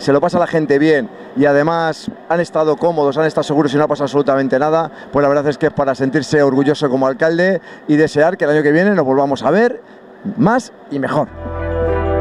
se lo pasa a la gente bien y además han estado cómodos, han estado seguros y no ha pasado absolutamente nada, pues la verdad es que es para sentirse orgulloso como alcalde y desear que el año que viene nos volvamos a ver más y mejor.